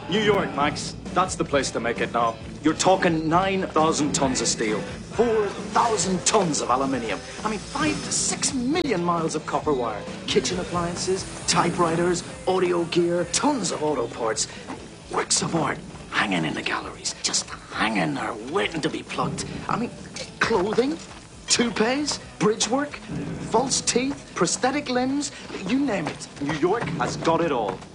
New York, Max. That's the place to make it now. You're talking 9,000 tons of steel, 4,000 tons of aluminium. I mean, 5 to 6 million miles of copper wire, kitchen appliances, typewriters, audio gear, tons of auto parts, works of art hanging in the galleries, just hanging there, waiting to be plucked. I mean, clothing, toupees, bridge work, false teeth, prosthetic limbs, you name it. New York has got it all.